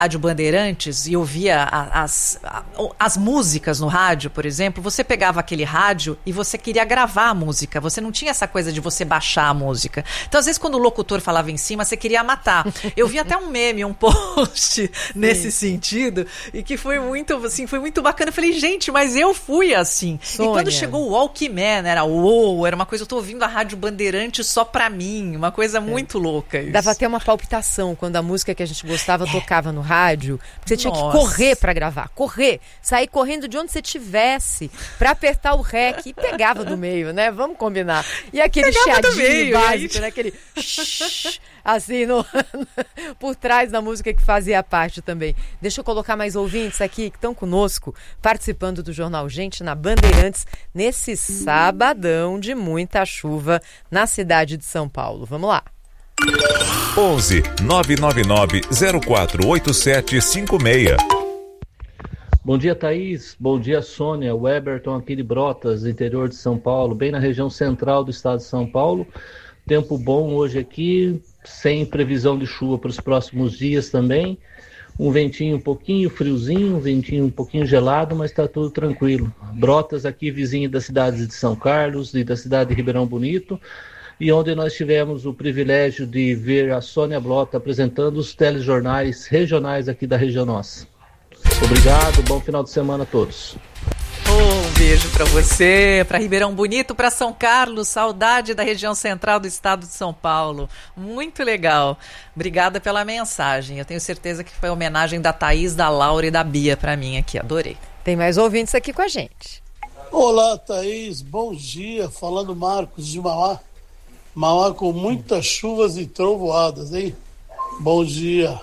Rádio Bandeirantes e ouvia as músicas no rádio, por exemplo, você pegava aquele rádio e você queria gravar a música. Você não tinha essa coisa de você baixar a música. Então, às vezes, quando o locutor falava em cima, você queria matar. Eu vi até um meme, um post nesse sentido, e que foi muito, assim, foi muito bacana. Eu falei, gente, mas eu fui assim. Sônia. E quando chegou o Walkman, era uma coisa, eu tô ouvindo a Rádio Bandeirantes só pra mim, uma coisa muito louca isso. Dava até uma palpitação quando a música que a gente gostava tocava no rádio, porque você tinha que correr pra gravar, sair correndo de onde você estivesse pra apertar o REC e pegava do meio, né? Vamos combinar. E aquele chiadinho básico, né? Aquele assim, por trás da música que fazia parte também. Deixa eu colocar mais ouvintes aqui que estão conosco, participando do Jornal Gente na Bandeirantes, nesse sabadão de muita chuva na cidade de São Paulo. Vamos lá. 11 999 048756. Bom dia, Thaís. Bom dia, Sônia. O Eberton aqui de Brotas, interior de São Paulo, bem na região central do estado de São Paulo. Tempo bom hoje aqui, sem previsão de chuva para os próximos dias também. Um ventinho um pouquinho friozinho, um ventinho um pouquinho gelado, mas está tudo tranquilo. Brotas aqui, vizinho da cidade de São Carlos e da cidade de Ribeirão Bonito, e onde nós tivemos o privilégio de ver a Sônia Blota apresentando os telejornais regionais aqui da região nossa. Obrigado, bom final de semana a todos. Um beijo para você, para Ribeirão Bonito, para São Carlos, saudade da região central do estado de São Paulo. Muito legal. Obrigada pela mensagem. Eu tenho certeza que foi a homenagem da Thaís, da Laura e da Bia para mim aqui. Adorei. Tem mais ouvintes aqui com a gente. Olá, Thaís. Bom dia. Falando Marcos de Mauá. Mauá com muitas chuvas e trovoadas, hein? Bom dia.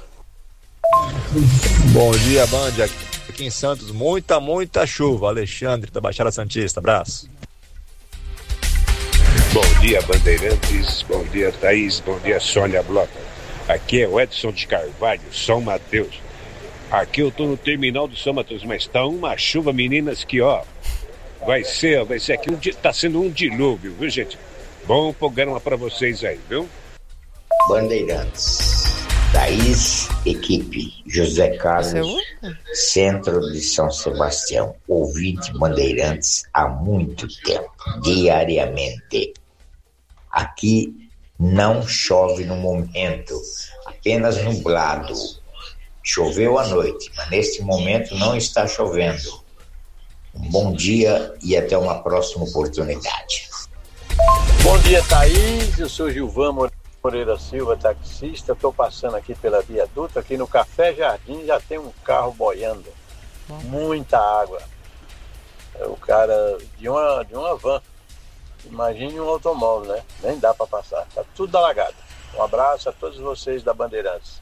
Bom dia, Band. Aqui em Santos, muita chuva. Alexandre, da Baixada Santista. Abraço. Bom dia, Bandeirantes. Bom dia, Thaís. Bom dia, Sônia Blota. Aqui é o Edson de Carvalho, São Mateus. Aqui eu tô no terminal de São Mateus, mas tá uma chuva, meninas, que vai ser aqui tá sendo um dilúvio, viu, gente? Bom programa para vocês aí, viu? Bandeirantes. Thaís, equipe José Carlos, Centro de São Sebastião, ouvinte Bandeirantes há muito tempo, diariamente. Aqui não chove no momento, apenas nublado. Choveu à noite, mas neste momento não está chovendo. Um bom dia e até uma próxima oportunidade. Bom dia, Thaís. Eu sou Gilvan Moreira Silva, taxista. Estou passando aqui pela viaduta, aqui no Café Jardim já tem um carro boiando. Muita água. É o cara de uma van. Imagine um automóvel, né? Nem dá para passar. Tá tudo alagado. Um abraço a todos vocês da Bandeirantes.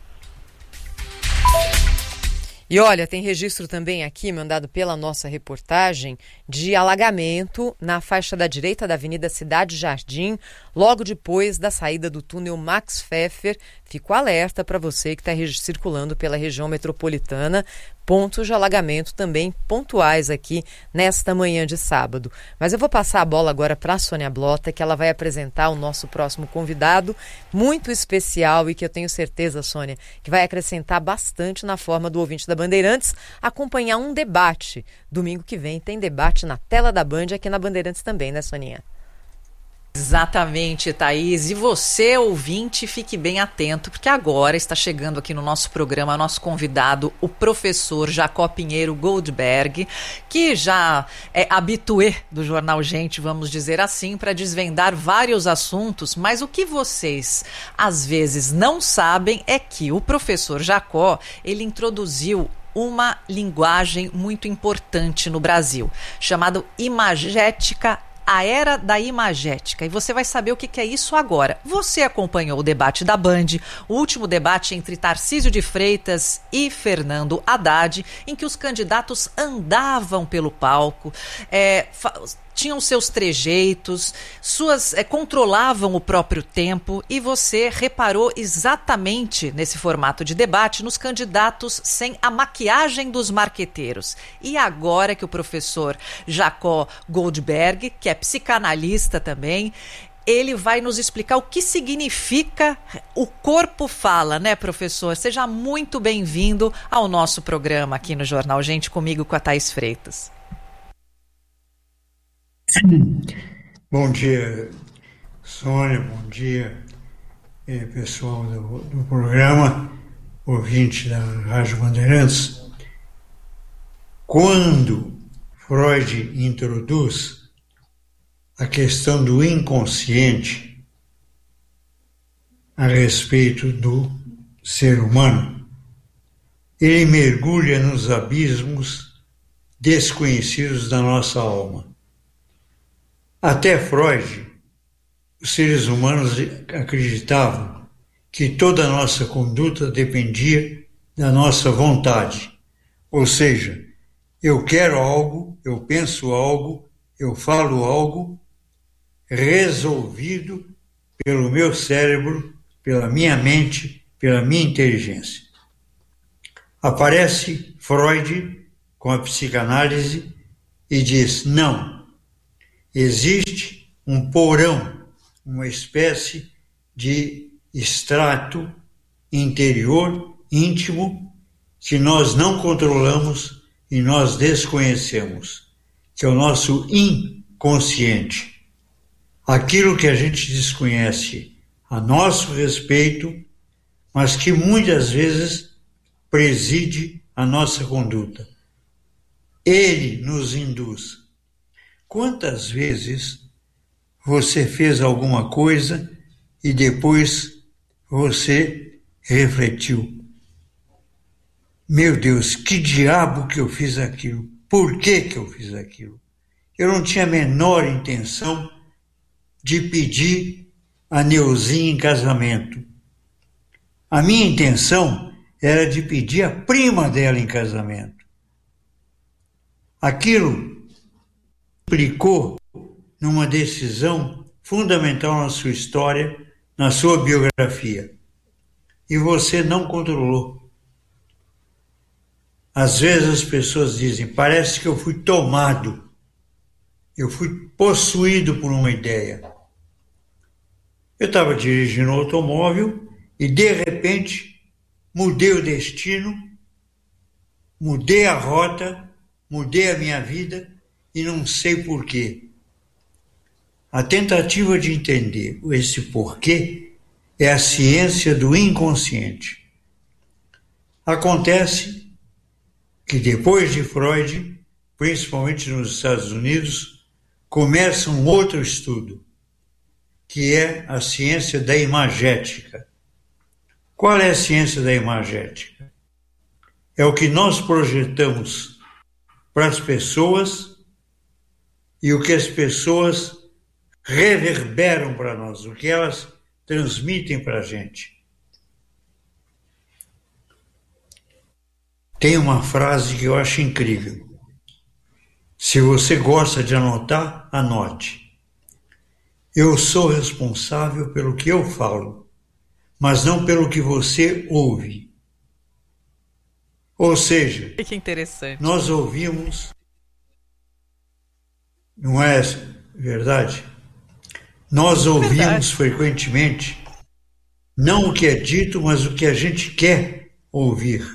E olha, tem registro também aqui, mandado pela nossa reportagem, de alagamento na faixa da direita da Avenida Cidade Jardim, logo depois da saída do túnel Max Pfeffer. Fico alerta para você que está circulando pela região metropolitana. Pontos de alagamento também pontuais aqui nesta manhã de sábado. Mas eu vou passar a bola agora para a Sônia Blota, que ela vai apresentar o nosso próximo convidado, muito especial e que eu tenho certeza, Sônia, que vai acrescentar bastante na forma do ouvinte da Bandeirantes acompanhar um debate. Domingo que vem tem debate na tela da Band, aqui na Bandeirantes também, né, Soninha? Exatamente, Thaís. E você, ouvinte, fique bem atento, porque agora está chegando aqui no nosso programa nosso convidado, o professor Jacó Pinheiro Goldberg, que já é habitué do Jornal Gente, vamos dizer assim, para desvendar vários assuntos, mas o que vocês às vezes não sabem é que o professor Jacó, ele introduziu uma linguagem muito importante no Brasil, chamada imagética, a era da imagética, e você vai saber o que é isso agora. Você acompanhou o debate da Band, o último debate entre Tarcísio de Freitas e Fernando Haddad, em que os candidatos andavam pelo palco, tinham seus trejeitos, controlavam o próprio tempo, e você reparou exatamente nesse formato de debate nos candidatos sem a maquiagem dos marqueteiros. E agora que o professor Jacó Goldberg, que é psicanalista também, ele vai nos explicar o que significa o corpo fala, né, professor? Seja muito bem-vindo ao nosso programa aqui no Jornal Gente, comigo, com a Thaís Freitas. Bom dia, Sônia, bom dia, pessoal do programa, ouvinte da Rádio Bandeirantes. Quando Freud introduz a questão do inconsciente a respeito do ser humano, ele mergulha nos abismos desconhecidos da nossa alma. Até Freud, os seres humanos acreditavam que toda a nossa conduta dependia da nossa vontade. Ou seja, eu quero algo, eu penso algo, eu falo algo, resolvido pelo meu cérebro, pela minha mente, pela minha inteligência. Aparece Freud com a psicanálise e diz: não, existe um porão, uma espécie de extrato interior, íntimo, que nós não controlamos e nós desconhecemos, que é o nosso inconsciente. Aquilo que a gente desconhece a nosso respeito, mas que muitas vezes preside a nossa conduta. Ele nos induz. Quantas vezes você fez alguma coisa e depois você refletiu? Meu Deus, que diabo que eu fiz aquilo? Por que eu fiz aquilo? Eu não tinha a menor intenção de pedir a Neuzinha em casamento. A minha intenção era de pedir a prima dela em casamento. Aquilo implicou numa decisão fundamental na sua história, na sua biografia. E você não controlou. Às vezes as pessoas dizem: parece que eu fui tomado, eu fui possuído por uma ideia. Eu estava dirigindo um automóvel e, de repente, mudei o destino, mudei a rota, mudei a minha vida e não sei porquê. A tentativa de entender esse porquê é a ciência do inconsciente. Acontece que depois de Freud, principalmente nos Estados Unidos, começa um outro estudo, que é a ciência da imagética. Qual é a ciência da imagética? É o que nós projetamos para as pessoas e o que as pessoas reverberam para nós, o que elas transmitem para a gente. Tem uma frase que eu acho incrível. Se você gosta de anotar, anote. Eu sou responsável pelo que eu falo, mas não pelo que você ouve. Ou seja, que interessante. Nós ouvimos, não é verdade? Nós ouvimos frequentemente não o que é dito, mas o que a gente quer ouvir.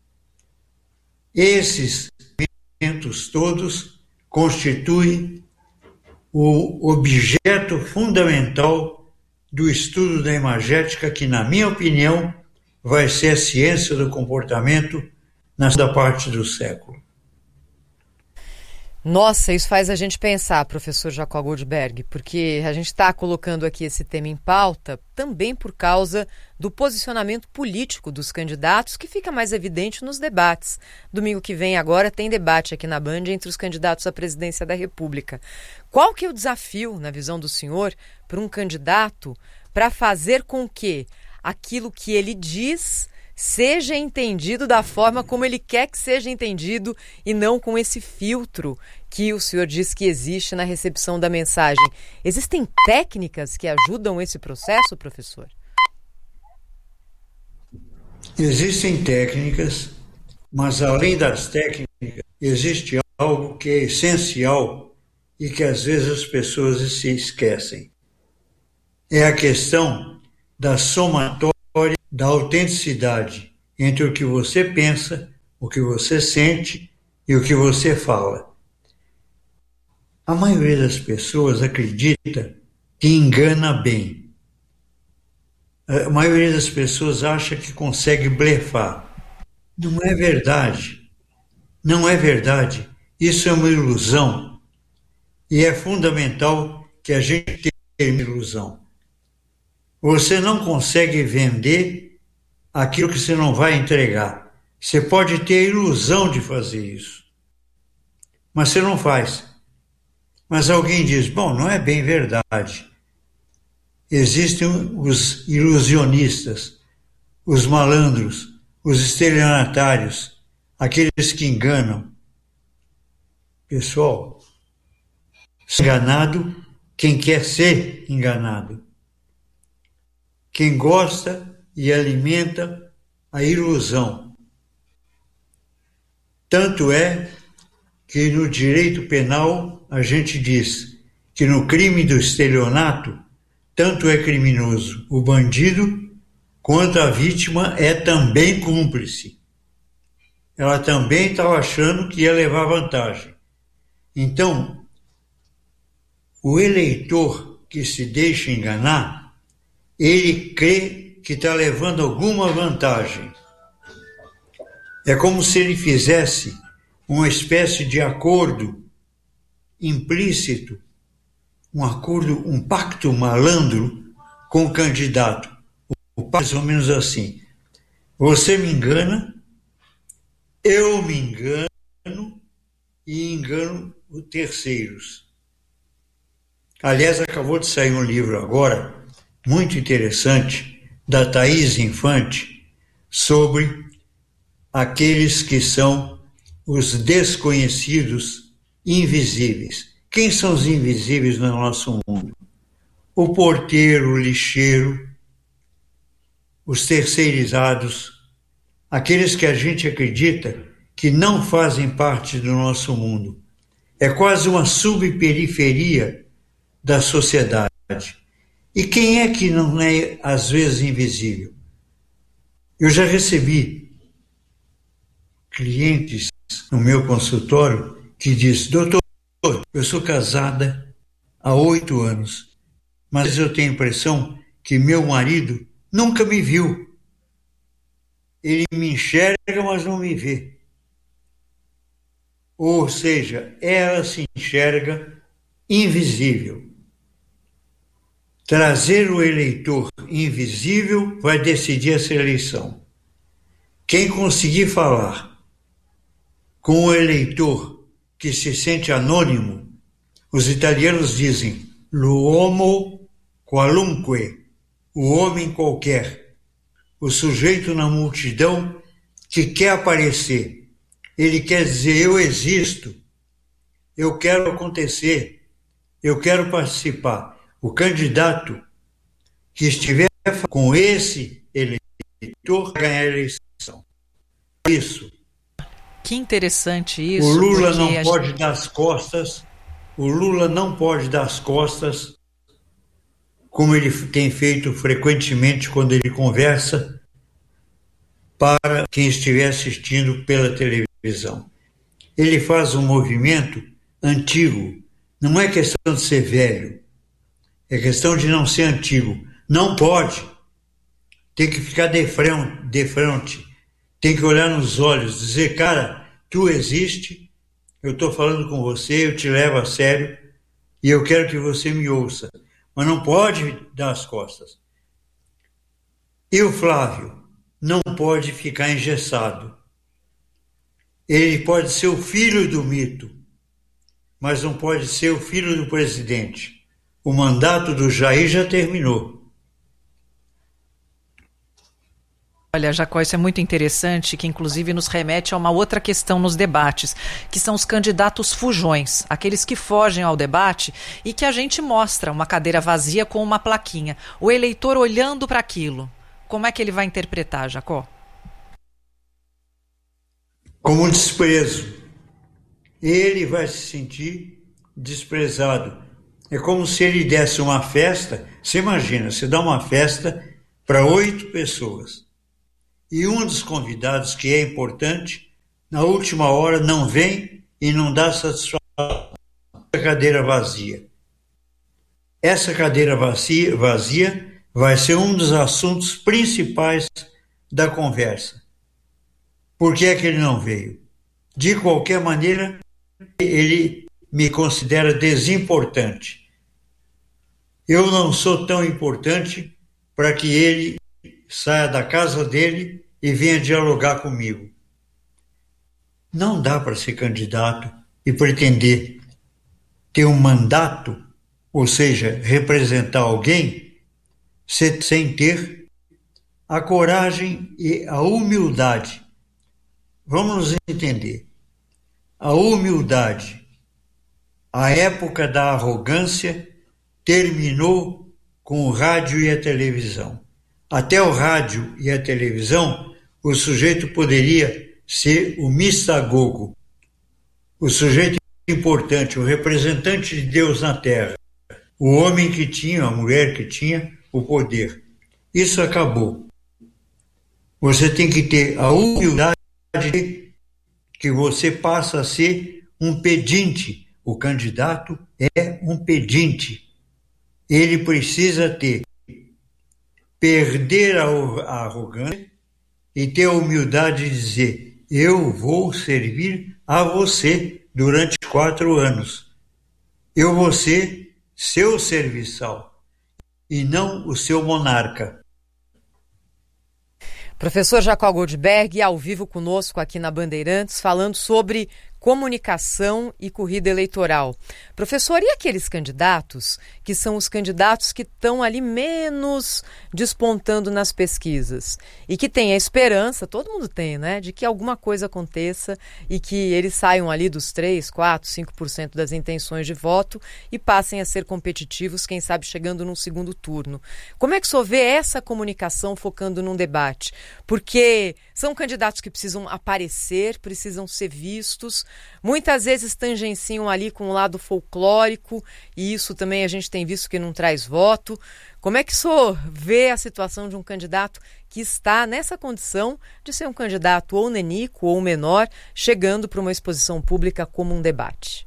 Esses elementos todos constituem o objeto fundamental do estudo da imagética, que, na minha opinião, vai ser a ciência do comportamento na segunda parte do século. Nossa, isso faz a gente pensar, professor Jacó Goldberg, porque a gente está colocando aqui esse tema em pauta também por causa do posicionamento político dos candidatos, que fica mais evidente nos debates. Domingo que vem agora tem debate aqui na Band entre os candidatos à presidência da República. Qual que é o desafio, na visão do senhor, para um candidato para fazer com que aquilo que ele diz seja entendido da forma como ele quer que seja entendido e não com esse filtro que o senhor diz que existe na recepção da mensagem? Existem técnicas que ajudam esse processo, professor? Existem técnicas, mas além das técnicas, existe algo que é essencial e que às vezes as pessoas se esquecem. é a questão da somatória, da autenticidade entre o que você pensa, o que você sente e o que você fala. A maioria das pessoas acredita que engana bem. A maioria das pessoas acha que consegue blefar. Não é verdade. Não é verdade. Isso é uma ilusão. E é fundamental que a gente tenha uma ilusão. Você não consegue vender aquilo que você não vai entregar. Você pode ter a ilusão de fazer isso, mas você não faz. Mas alguém diz, bom, não é bem verdade. Existem os ilusionistas, os malandros, os estelionatários, aqueles que enganam. Pessoal, enganado quem quer ser enganado. Quem gosta e alimenta a ilusão. Tanto é que no direito penal a gente diz que no crime do estelionato, tanto é criminoso o bandido quanto a vítima é também cúmplice. Ela também estava achando que ia levar vantagem. Então, o eleitor que se deixa enganar, ele crê que está levando alguma vantagem. É como se ele fizesse uma espécie de acordo implícito, um pacto malandro com o candidato. O pacto é mais ou menos assim. Você me engana, eu me engano e engano os terceiros. Aliás, acabou de sair um livro agora, muito interessante, da Thaís Infante, sobre aqueles que são os desconhecidos invisíveis. Quem são os invisíveis no nosso mundo? O porteiro, o lixeiro, os terceirizados, aqueles que a gente acredita que não fazem parte do nosso mundo. É quase uma subperiferia da sociedade. E quem é que não é, às vezes, invisível? Eu já recebi clientes no meu consultório que diz, doutor, eu sou casada há 8 anos, mas eu tenho a impressão que meu marido nunca me viu. Ele me enxerga, mas não me vê. Ou seja, ela se enxerga invisível. Trazer o eleitor invisível vai decidir essa eleição. Quem conseguir falar com o eleitor que se sente anônimo, os italianos dizem l'uomo qualunque, o homem qualquer, o sujeito na multidão que quer aparecer. Ele quer dizer, eu existo, eu quero acontecer, eu quero participar. O candidato que estiver com esse eleitor ganhar a eleição. Isso. Que interessante isso. O Lula não pode dar as costas. O Lula não pode dar as costas, como ele tem feito frequentemente quando ele conversa, para quem estiver assistindo pela televisão. Ele faz um movimento antigo. Não é questão de ser velho. É questão de não ser antigo. Não pode. Tem que ficar de frente. Tem que olhar nos olhos, dizer, cara, tu existe, eu estou falando com você, eu te levo a sério e eu quero que você me ouça. Mas não pode dar as costas. E o Flávio não pode ficar engessado. Ele pode ser o filho do mito, mas não pode ser o filho do presidente. O mandato do Jair já terminou. Olha, Jacó, isso é muito interessante, que inclusive nos remete a uma outra questão nos debates, que são os candidatos fujões, aqueles que fogem ao debate e que a gente mostra uma cadeira vazia com uma plaquinha. O eleitor olhando para aquilo, como é que ele vai interpretar, Jacó? Como um desprezo. Ele vai se sentir desprezado. É como se ele desse uma festa. Você imagina, você dá uma festa para 8 pessoas. E um dos convidados, que é importante, na última hora não vem e não dá satisfação. A cadeira vazia. Essa cadeira vazia vai ser um dos assuntos principais da conversa. Por que é que ele não veio? De qualquer maneira, ele me considera desimportante. Eu não sou tão importante para que ele saia da casa dele e venha dialogar comigo. Não dá para ser candidato e pretender ter um mandato, ou seja, representar alguém, sem ter a coragem e a humildade. Vamos nos entender. A humildade, a época da arrogância, terminou com o rádio e a televisão. Até o rádio e a televisão, o sujeito poderia ser o mistagogo, o sujeito importante, o representante de Deus na Terra, o homem que tinha, a mulher que tinha o poder. Isso acabou. Você tem que ter a humildade que você passa a ser um pedinte. O candidato é um pedinte. Ele precisa perder a arrogância e ter a humildade de dizer: eu vou servir a você durante 4 anos. Eu vou ser seu serviçal e não o seu monarca. Professor Jacó Goldberg, ao vivo conosco aqui na Bandeirantes, falando sobre comunicação e corrida eleitoral. Professor, e aqueles candidatos que são os candidatos que estão ali menos despontando nas pesquisas e que têm a esperança, todo mundo tem, né, de que alguma coisa aconteça e que eles saiam ali dos 3, 4, 5% das intenções de voto e passem a ser competitivos, quem sabe chegando num segundo turno. Como é que o senhor vê essa comunicação focando num debate? Porque são candidatos que precisam aparecer, precisam ser vistos, muitas vezes tangenciam ali com o lado folclórico, e isso também a gente tem visto que não traz voto. Como é que o senhor vê a situação de um candidato que está nessa condição de ser um candidato ou nenico ou menor, chegando para uma exposição pública como um debate?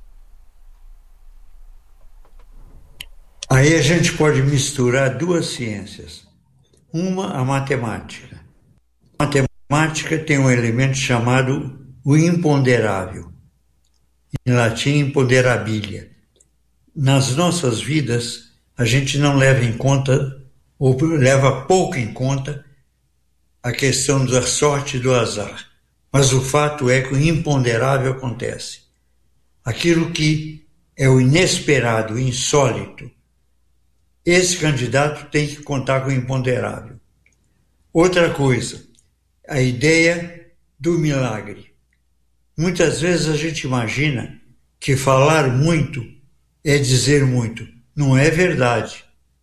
Aí a gente pode misturar 2 ciências. Uma, a matemática. A matemática tem um elemento chamado o imponderável, em latim imponderabilia. Nas nossas vidas, a gente não leva em conta, ou leva pouco em conta, a questão da sorte e do azar. Mas o fato é que o imponderável acontece. Aquilo que é o inesperado, o insólito. Esse candidato tem que contar com o imponderável. Outra coisa, a ideia do milagre. Muitas vezes a gente imagina que falar muito é dizer muito. Não é verdade.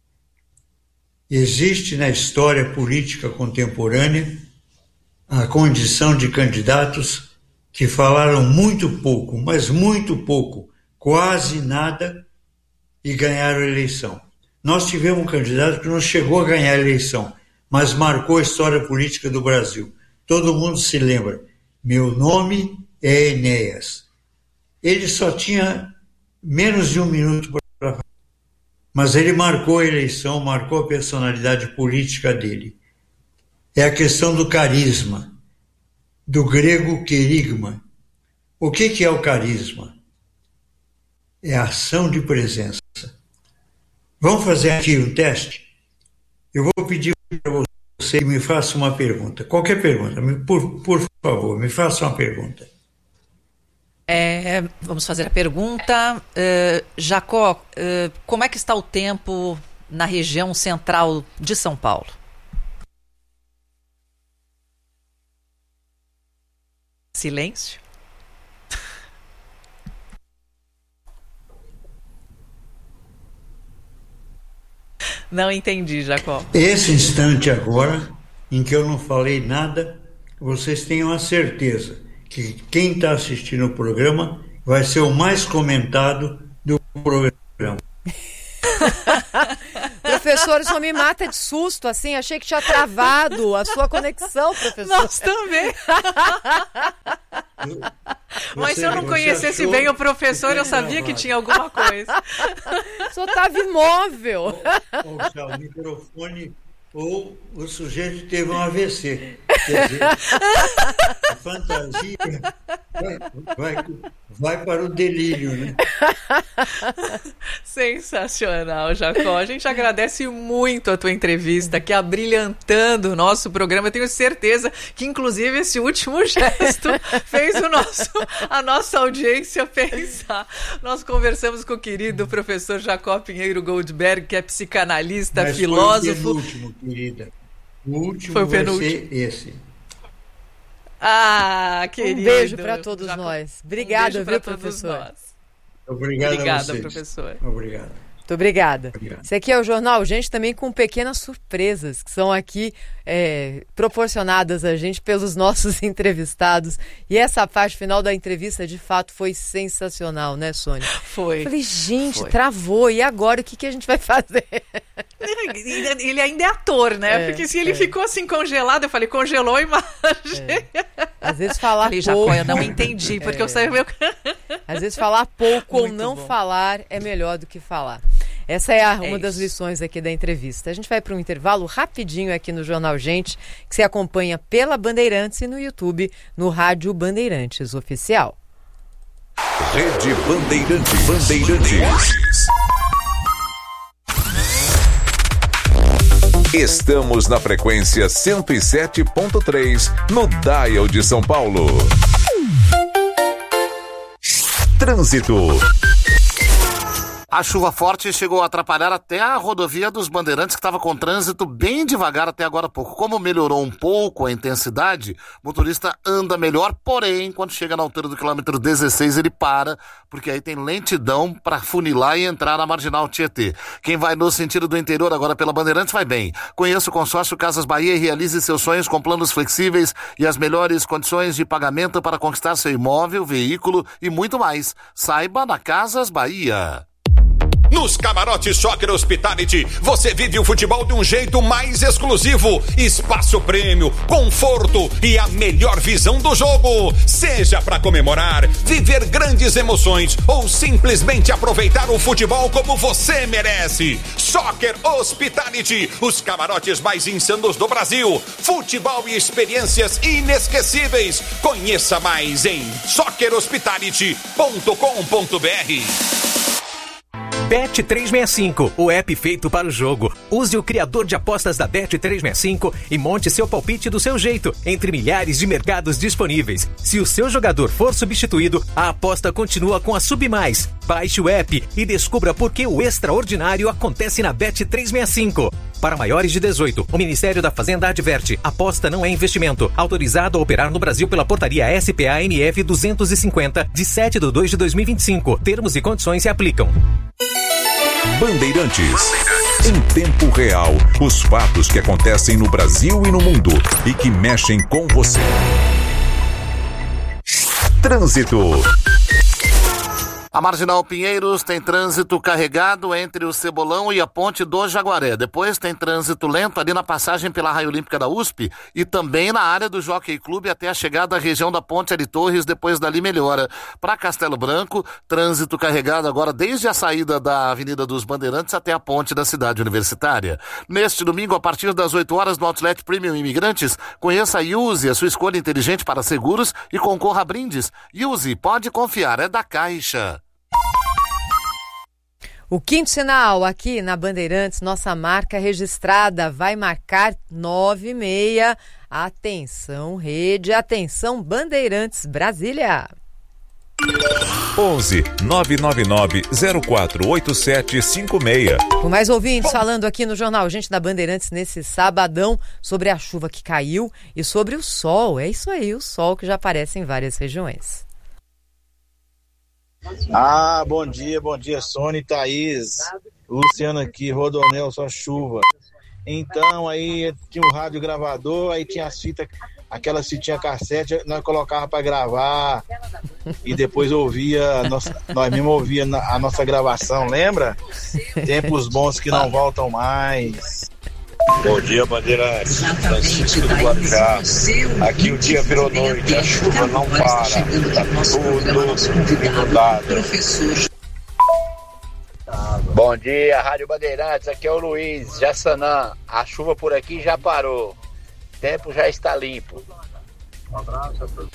Existe na história política contemporânea a condição de candidatos que falaram muito pouco, mas muito pouco, quase nada, e ganharam a eleição. Nós tivemos um candidato que não chegou a ganhar a eleição, mas marcou a história política do Brasil. Todo mundo se lembra. Meu nome é Enéas. Ele só tinha menos de 1 minuto para falar, mas ele marcou a eleição, marcou a personalidade política dele. É a questão do carisma, do grego querigma. O que é o carisma? É a ação de presença. Vamos fazer aqui um teste? Eu vou pedir para você que me faça uma pergunta. Qualquer pergunta, por favor, me faça uma pergunta. Vamos fazer a pergunta. Jacó, como é que está o tempo na região central de São Paulo? Silêncio. Não entendi, Jacó. Esse instante agora, em que eu não falei nada, vocês tenham a certeza que quem está assistindo o programa vai ser o mais comentado do programa. Professor, isso me mata de susto, assim, achei que tinha travado a sua conexão, professor. Nós também. Mas se eu não conhecesse bem o professor, eu sabia que tinha alguma coisa. O senhor estava imóvel. Ou o microfone, ou o sujeito teve um AVC. Quer dizer, a fantasia vai para o delírio, né? Sensacional, Jacó. A gente agradece muito a tua entrevista, que abrilhantando o nosso programa. Eu tenho certeza que, inclusive, esse último gesto fez a nossa audiência pensar. Nós conversamos com o querido professor Jacó Pinheiro Goldberg, que é psicanalista, mas filósofo. Foi o penúltimo, querida. O último foi o vai penúltimo. ser esse. Ah, querido. Um beijo para todos nós. Obrigada, viu, professor? Obrigada, professor. Obrigado. Muito obrigada. Esse aqui é o Jornal Gente, também com pequenas surpresas que são aqui proporcionadas a gente pelos nossos entrevistados. E essa parte final da entrevista, de fato, foi sensacional, né, Sônia? Foi. Falei, gente, travou. E agora, o que a gente vai fazer? Ele ainda é ator, né? Porque se ele ficou assim congelado, eu falei, congelou a imagem. Às vezes falar pouco... Jacó, eu não entendi, porque eu sei meu... Às vezes falar pouco ou Muito não bom. falar é melhor do que falar. Essa é uma das lições aqui da entrevista. A gente vai para um intervalo rapidinho aqui no Jornal Gente, que se acompanha pela Bandeirantes e no YouTube, no Rádio Bandeirantes Oficial. Rede Bandeirantes. Estamos na frequência 107.3, no Dial de São Paulo. Trânsito. A chuva forte chegou a atrapalhar até a rodovia dos Bandeirantes, que estava com trânsito bem devagar até agora há pouco. Como melhorou um pouco a intensidade, o motorista anda melhor, porém, quando chega na altura do quilômetro 16, ele para, porque aí tem lentidão para funilar e entrar na Marginal Tietê. Quem vai no sentido do interior agora pela Bandeirantes vai bem. Conheça o consórcio Casas Bahia e realize seus sonhos com planos flexíveis e as melhores condições de pagamento para conquistar seu imóvel, veículo e muito mais. Saiba na Casas Bahia. Nos camarotes Soccer Hospitality, você vive o futebol de um jeito mais exclusivo. Espaço prêmio, conforto e a melhor visão do jogo. Seja para comemorar, viver grandes emoções ou simplesmente aproveitar o futebol como você merece. Soccer Hospitality, os camarotes mais insanos do Brasil. Futebol e experiências inesquecíveis. Conheça mais em soccerhospitality.com.br. Bet365, o app feito para o jogo. Use o criador de apostas da Bet365 e monte seu palpite do seu jeito, entre milhares de mercados disponíveis. Se o seu jogador for substituído, a aposta continua com a Submais. Baixe o app e descubra por que o extraordinário acontece na Bet365. Para maiores de 18, o Ministério da Fazenda adverte: aposta não é investimento. Autorizado a operar no Brasil pela portaria SPA-NF 250, de 7/2/2025. Termos e condições se aplicam. Bandeirantes. Em tempo real, os fatos que acontecem no Brasil e no mundo e que mexem com você. Trânsito. A Marginal Pinheiros tem trânsito carregado entre o Cebolão e a Ponte do Jaguaré. Depois tem trânsito lento ali na passagem pela Raia Olímpica da USP e também na área do Jockey Clube até a chegada à região da Ponte Ari Torres. Depois dali melhora. Para Castelo Branco, trânsito carregado agora desde a saída da Avenida dos Bandeirantes até a ponte da Cidade Universitária. Neste domingo, a partir das 8 horas no Outlet Premium Imigrantes, conheça a Use, a sua escolha inteligente para seguros, e concorra a brindes. Use, pode confiar, é da Caixa. O quinto sinal aqui na Bandeirantes, nossa marca registrada, vai marcar 9h30. Atenção, rede, atenção, Bandeirantes, Brasília. 11 999 048756. Com mais ouvintes falando aqui no Jornal Gente da Bandeirantes nesse sabadão sobre a chuva que caiu e sobre o sol. É isso aí, o sol que já aparece em várias regiões. Bom dia, Sônia e Thaís. Luciano aqui, Rodonel, só chuva. Então, aí tinha um rádio gravador, aí tinha as fitas, aquelas fitinhas cassete, nós colocava pra gravar. e depois ouvia, nós mesmo ouvia a nossa gravação, lembra? Tempos bons que não voltam mais. Bom dia, Bandeirantes. Francisco do Guarujá. Aqui o dia virou noite, a chuva não para. Tá tudo inundado. Bom dia, Rádio Bandeirantes. Aqui é o Luiz, Jassanã. A chuva por aqui já parou. O tempo já está limpo. Um abraço a todos.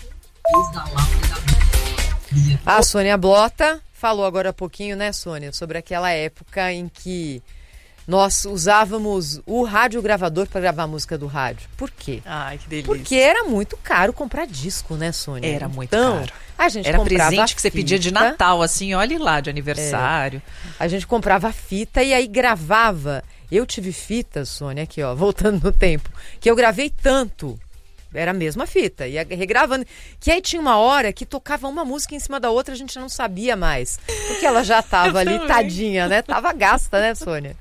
A Sônia Blota falou agora há pouquinho, né, Sônia, sobre aquela época em que nós usávamos o radiogravador para gravar a música do rádio. Por quê? Ai, que delícia. Porque era muito caro comprar disco, né, Sônia? Era muito então, caro. A gente era comprava presente que você pedia de Natal, assim, olha lá, de aniversário. A gente comprava fita e aí gravava. Eu tive fita, Sônia, aqui, ó, voltando no tempo, que eu gravei tanto. Era a mesma fita, ia regravando. Que aí tinha uma hora que tocava uma música em cima da outra, a gente não sabia mais. Porque ela já tava ali, tadinha, né? Tava gasta, né, Sônia?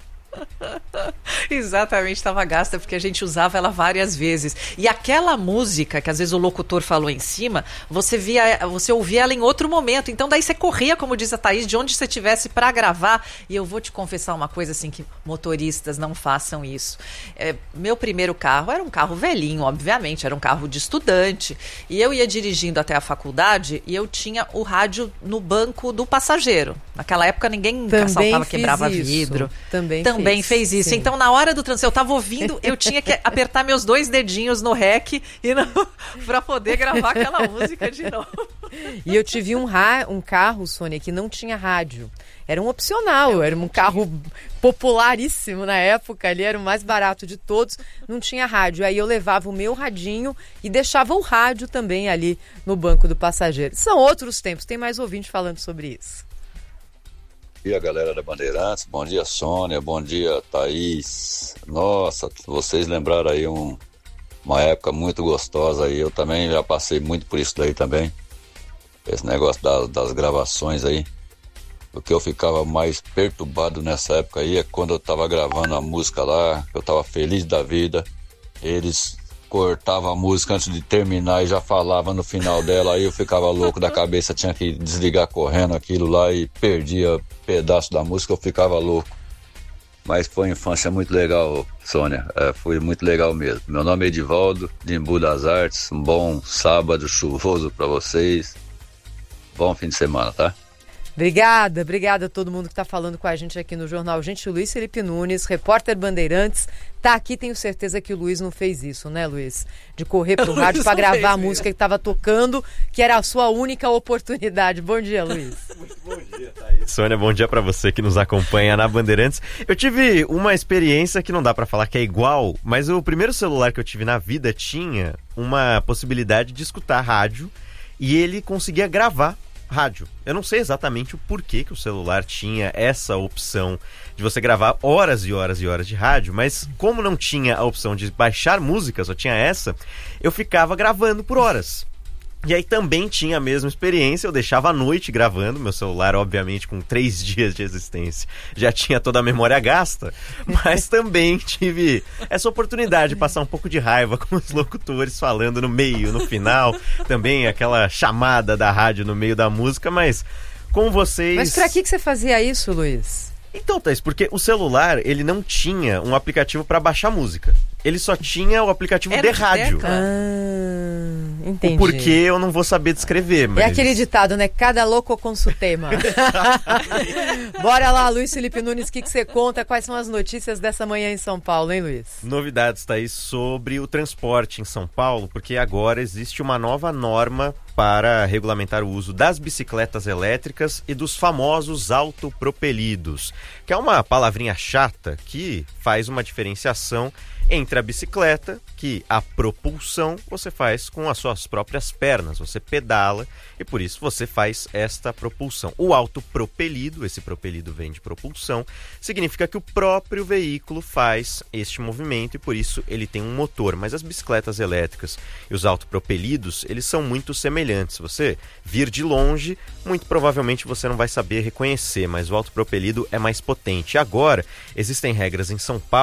Exatamente, estava gasta porque a gente usava ela várias vezes. E aquela música que às vezes o locutor falou em cima, você ouvia ela em outro momento. Então daí você corria, como diz a Thaís, de onde você estivesse para gravar. E eu vou te confessar uma coisa assim, que motoristas não façam isso. Meu primeiro carro era um carro velhinho, obviamente, era um carro de estudante. E eu ia dirigindo até a faculdade e eu tinha o rádio no banco do passageiro. Naquela época ninguém assaltava, quebrava vidro. Também fez isso. Sim. Então, na hora do trânsito, eu tava ouvindo, eu tinha que apertar meus 2 dedinhos no REC pra poder gravar aquela música de novo. E eu tive um carro, Sônia, que não tinha rádio. Era um opcional, era um carro popularíssimo na época, ali era o mais barato de todos, não tinha rádio. Aí eu levava o meu radinho e deixava o rádio também ali no banco do passageiro. São outros tempos, tem mais ouvinte falando sobre isso. Bom dia, galera da Bandeirantes, bom dia, Sônia, bom dia, Thaís. Nossa, vocês lembraram aí uma época muito gostosa aí, eu também já passei muito por isso daí também, esse negócio das gravações aí. O que eu ficava mais perturbado nessa época aí é quando eu tava gravando a música lá, eu tava feliz da vida, eles cortavam a música antes de terminar e já falava no final dela, aí eu ficava louco da cabeça, tinha que desligar correndo aquilo lá e perdia pedaço da música, eu ficava louco. Mas foi uma infância muito legal, Sônia, foi muito legal mesmo. Meu nome é Edivaldo, de Embu das Artes, um bom sábado chuvoso para vocês, bom fim de semana, tá? Obrigada a todo mundo que está falando com a gente aqui no Jornal Gente. O Luiz Felipe Nunes, repórter Bandeirantes, tá aqui, tenho certeza que o Luiz não fez isso, né, Luiz? De correr pro rádio para gravar a música que estava tocando, que era a sua única oportunidade. Bom dia, Luiz. Muito bom dia, Thaís. Sônia, bom dia para você que nos acompanha na Bandeirantes. Eu tive uma experiência que não dá para falar que é igual, mas o primeiro celular que eu tive na vida tinha uma possibilidade de escutar rádio e ele conseguia gravar rádio. Eu não sei exatamente o porquê que o celular tinha essa opção de você gravar horas e horas e horas de rádio, mas como não tinha a opção de baixar música, só tinha essa, eu ficava gravando por horas. E aí também tinha a mesma experiência, eu deixava à noite gravando, meu celular obviamente com 3 dias de existência já tinha toda a memória gasta, mas também tive essa oportunidade de passar um pouco de raiva com os locutores falando no meio, no final, também aquela chamada da rádio no meio da música, mas com vocês... Mas pra que você fazia isso, Luiz? Então, Thaís, porque o celular, ele não tinha um aplicativo para baixar música. Ele só tinha o aplicativo de rádio. Entendi. O porquê eu não vou saber descrever, mas... É aquele ditado, né? Cada louco com seu tema. Bora lá, Luiz Felipe Nunes, o que você conta? Quais são as notícias dessa manhã em São Paulo, hein, Luiz? Novidades, Thaís, sobre o transporte em São Paulo, porque agora existe uma nova norma para regulamentar o uso das bicicletas elétricas e dos famosos autopropelidos, que é uma palavrinha chata que faz uma diferenciação entre a bicicleta, que a propulsão você faz com as suas próprias pernas, você pedala e por isso você faz esta propulsão. O autopropelido, esse propelido vem de propulsão, significa que o próprio veículo faz este movimento e por isso ele tem um motor. Mas as bicicletas elétricas e os autopropelidos, eles são muito semelhantes. Se você vir de longe, muito provavelmente você não vai saber reconhecer, mas o autopropelido é mais potente. Agora, existem regras em São Paulo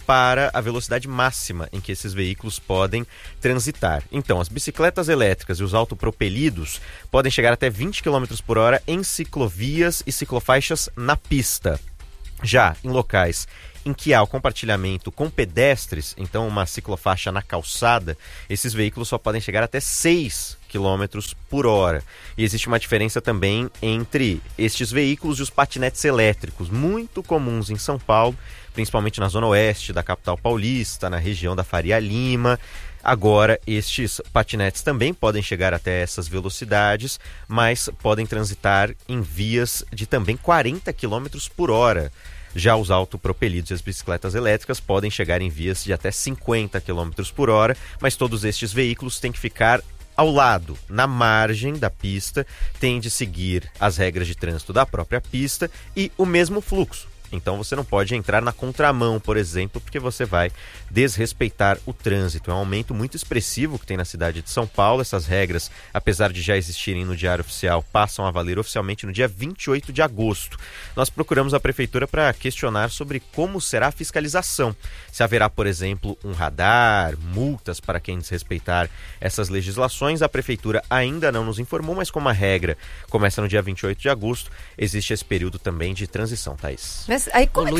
para a velocidade máxima em que esses veículos podem transitar. Então, as bicicletas elétricas e os autopropelidos podem chegar até 20 km por hora em ciclovias e ciclofaixas na pista. Já em locais em que há o compartilhamento com pedestres, então uma ciclofaixa na calçada, esses veículos só podem chegar até 6 km por hora. E existe uma diferença também entre estes veículos e os patinetes elétricos, muito comuns em São Paulo, principalmente na zona oeste da capital paulista, na região da Faria Lima. Agora, estes patinetes também podem chegar até essas velocidades, mas podem transitar em vias de também 40 km por hora. Já os autopropelidos e as bicicletas elétricas podem chegar em vias de até 50 km por hora, mas todos estes veículos têm que ficar ao lado, na margem da pista, têm de seguir as regras de trânsito da própria pista e o mesmo fluxo. Então você não pode entrar na contramão, por exemplo, porque você vai desrespeitar o trânsito. É um aumento muito expressivo que tem na cidade de São Paulo. Essas regras, apesar de já existirem no Diário Oficial, passam a valer oficialmente no dia 28 de agosto. Nós procuramos a Prefeitura para questionar sobre como será a fiscalização. Se haverá, por exemplo, um radar, multas para quem desrespeitar essas legislações. A Prefeitura ainda não nos informou, mas como a regra começa no dia 28 de agosto, existe esse período também de transição, Thaís. Mas aí como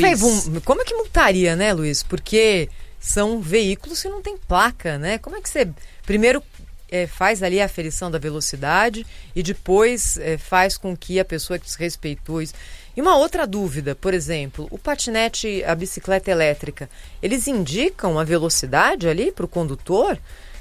é que multaria, né, Luiz? Porque são veículos que não tem placa, né? Como é que você primeiro faz ali a aferição da velocidade e depois faz com que a pessoa que desrespeitou isso... E uma outra dúvida, por exemplo, o patinete, a bicicleta elétrica, eles indicam a velocidade ali para o condutor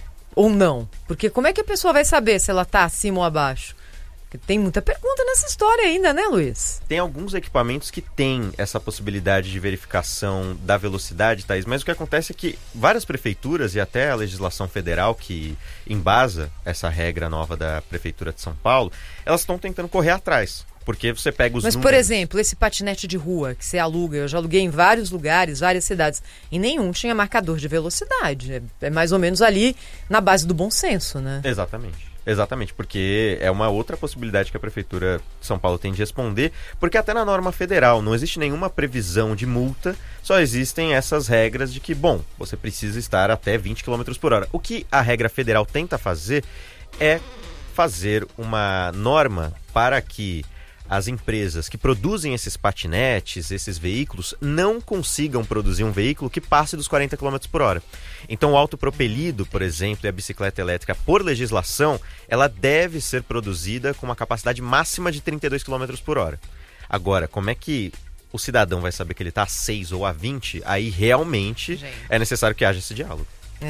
ou não? Porque como é que a pessoa vai saber se ela está acima ou abaixo? Porque tem muita pergunta nessa história ainda, né, Luiz? Tem alguns equipamentos que têm essa possibilidade de verificação da velocidade, Thaís, mas o que acontece é que várias prefeituras e até a legislação federal que embasa essa regra nova da Prefeitura de São Paulo, elas estão tentando correr atrás. Porque você pega os números... Mas, por exemplo, esse patinete de rua que você aluga, eu já aluguei em vários lugares, várias cidades, e nenhum tinha marcador de velocidade. É mais ou menos ali na base do bom senso, né? Exatamente, porque é uma outra possibilidade que a Prefeitura de São Paulo tem de responder, porque até na norma federal não existe nenhuma previsão de multa, só existem essas regras de que, bom, você precisa estar até 20 km por hora. O que a regra federal tenta fazer é fazer uma norma para que as empresas que produzem esses patinetes, esses veículos, não consigam produzir um veículo que passe dos 40 km por hora. Então o autopropelido, por exemplo, e a bicicleta elétrica, por legislação, ela deve ser produzida com uma capacidade máxima de 32 km por hora. Agora, como é que o cidadão vai saber que ele está a 6 ou a 20? Aí realmente é necessário que haja esse diálogo.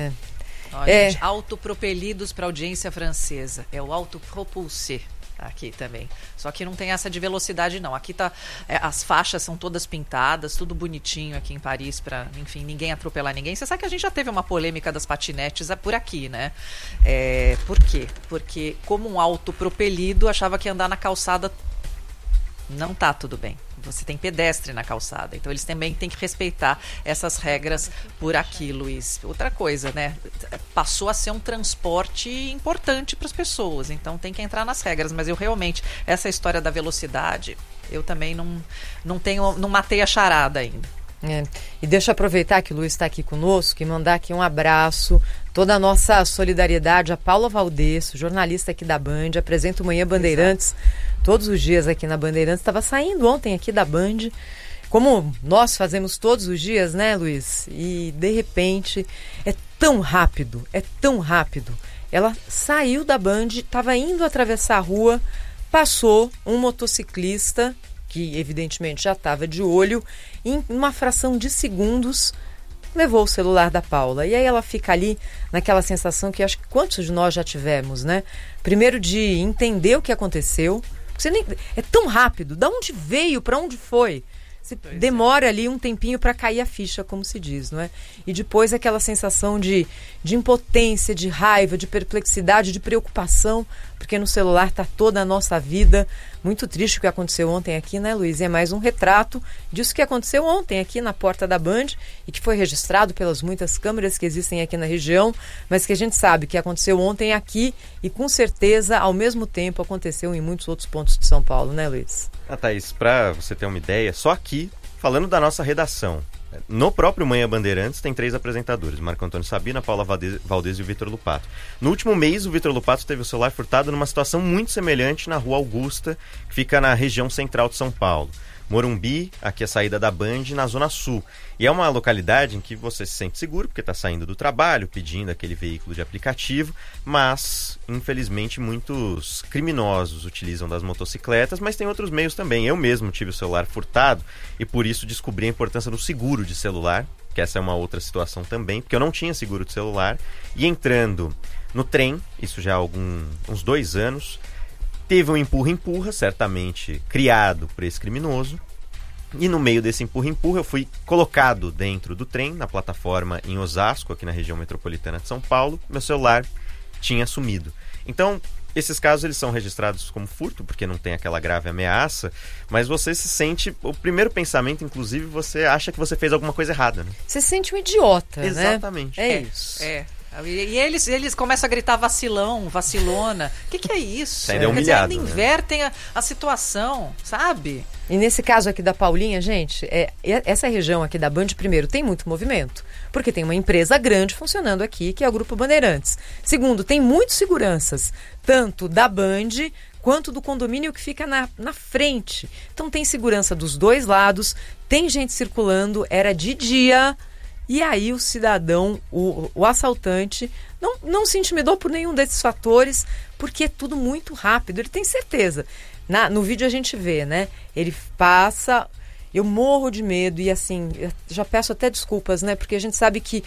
Olha, gente, autopropelidos para audiência francesa. É o autopropulsé. Aqui também. Só que não tem essa de velocidade, não. Aqui tá. As faixas são todas pintadas, tudo bonitinho aqui em Paris, para, enfim, ninguém atropelar ninguém. Você sabe que a gente já teve uma polêmica das patinetes por aqui, né? Por quê? Porque, como um autopropelido, achava que andar na calçada não tá tudo bem. Você tem pedestre na calçada, então eles também têm que respeitar essas regras por aqui, Luiz. Outra coisa, né? Passou a ser um transporte importante para as pessoas, então tem que entrar nas regras. Mas eu realmente, essa história da velocidade, eu também não matei a charada ainda. E deixa eu aproveitar que o Luiz está aqui conosco e mandar aqui um abraço, toda a nossa solidariedade a Paula Valdesso, jornalista aqui da Band, apresenta o Manhã Bandeirantes todos os dias aqui na Bandeirantes, estava saindo ontem aqui da Band, como nós fazemos todos os dias, né, Luiz? E de repente é tão rápido, ela saiu da Band, estava indo atravessar a rua, passou um motociclista que evidentemente já estava de olho, em uma fração de segundos levou o celular da Paula. E aí ela fica ali naquela sensação que acho que quantos de nós já tivemos, né? Primeiro de entender o que aconteceu, você nem, é tão rápido, de onde veio, para onde foi? Você demora ali um tempinho para cair a ficha, como se diz, não é? E depois aquela sensação de impotência, de raiva, de perplexidade, de preocupação, porque no celular está toda a nossa vida. Muito triste o que aconteceu ontem aqui, né, Luiz? É mais um retrato disso que aconteceu ontem aqui na porta da Band e que foi registrado pelas muitas câmeras que existem aqui na região, mas que a gente sabe que aconteceu ontem aqui e com certeza, ao mesmo tempo, aconteceu em muitos outros pontos de São Paulo, né, Luiz? Thaís, para você ter uma ideia, só aqui, falando da nossa redação, No próprio Manhã Bandeirantes tem 3 apresentadores, Marco Antônio Sabina, Paula Valdez e o Vitor Lupato. No último mês, o Vitor Lupato teve o celular furtado numa situação muito semelhante na Rua Augusta, que fica na região central de São Paulo. Morumbi, aqui a saída da Band, na Zona Sul. E é uma localidade em que você se sente seguro, porque está saindo do trabalho, pedindo aquele veículo de aplicativo, mas, infelizmente, muitos criminosos utilizam das motocicletas, mas tem outros meios também. Eu mesmo tive o celular furtado e, por isso, descobri a importância do seguro de celular, que essa é uma outra situação também, porque eu não tinha seguro de celular, e entrando no trem, isso já há uns 2 anos, teve um empurra-empurra, certamente criado por esse criminoso. E no meio desse empurra-empurra eu fui colocado dentro do trem, na plataforma em Osasco, aqui na região metropolitana de São Paulo. Meu celular tinha sumido. Então, esses casos eles são registrados como furto, porque não tem aquela grave ameaça, mas você se sente, o primeiro pensamento, inclusive, você acha que você fez alguma coisa errada, né? Você se sente um idiota, Exatamente. Né? É isso. E eles começam a gritar vacilão, vacilona. O que é isso? Ainda é humilhado, ainda invertem a situação, sabe? E nesse caso aqui da Paulinha, gente, essa região aqui da Band, primeiro, tem muito movimento, porque tem uma empresa grande funcionando aqui, que é o Grupo Bandeirantes. Segundo, tem muitos seguranças, tanto da Band quanto do condomínio que fica na frente. Então tem segurança dos 2 lados, tem gente circulando, era de dia. E aí o cidadão, o assaltante, não se intimidou por nenhum desses fatores, porque é tudo muito rápido, ele tem certeza. No vídeo a gente vê, né? Ele passa, eu morro de medo e assim, eu já peço até desculpas, né? Porque a gente sabe que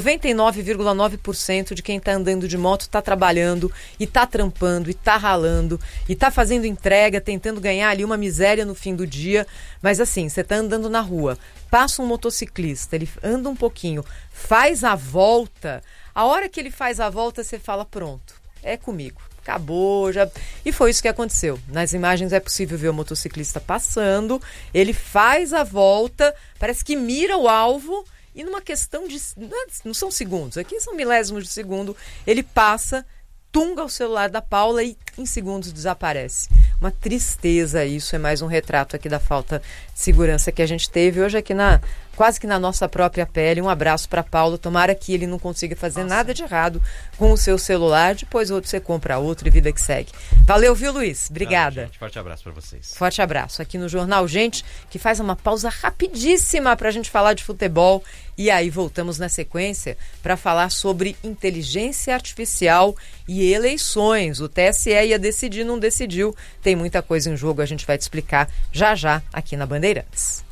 99,9% de quem está andando de moto está trabalhando, e está trampando, e está ralando, e está fazendo entrega, tentando ganhar ali uma miséria no fim do dia. Mas assim, você está andando na rua, passa um motociclista, ele anda um pouquinho, faz a volta, a hora que ele faz a volta você fala, pronto, é comigo, acabou, já... E foi isso que aconteceu. Nas imagens é possível ver o motociclista passando, ele faz a volta, parece que mira o alvo e numa questão de... Não são segundos, aqui são milésimos de segundo, ele passa, tunga o celular da Paula e em segundos desaparece. Uma tristeza isso, é mais um retrato aqui da falta de segurança que a gente teve hoje aqui quase que na nossa própria pele. Um abraço para Paulo, tomara que ele não consiga fazer nada de errado com o seu celular, depois você compra outro e vida que segue. Valeu, viu, Luiz? Obrigada. Gente, forte abraço para vocês. Forte abraço aqui no Jornal Gente, que faz uma pausa rapidíssima para a gente falar de futebol e aí voltamos na sequência para falar sobre inteligência artificial e eleições. O TSE ia decidir, não decidiu. Tem muita coisa em jogo, a gente vai te explicar já aqui na Bandeirantes.